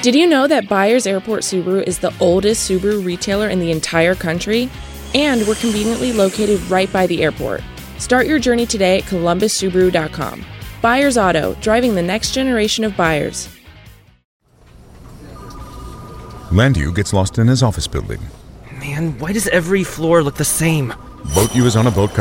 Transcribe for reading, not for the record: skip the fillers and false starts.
Did you know that Byers Airport Subaru is the oldest Subaru retailer in the entire country? And we're conveniently located right by the airport. Start your journey today at columbussubaru.com. Byers Auto, driving the next generation of buyers. Landu gets lost in his office building. Man, why does every floor look the same? Boat U is on a boat